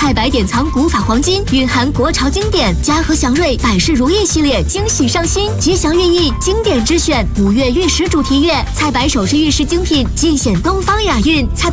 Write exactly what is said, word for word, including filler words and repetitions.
菜百典藏古法黄金，蕴含国潮经典，嘉禾祥瑞百事如意系列惊喜上新，吉祥寓意，经典之选。五月玉石主题月，菜百首饰玉饰精品尽显东方雅韵。菜百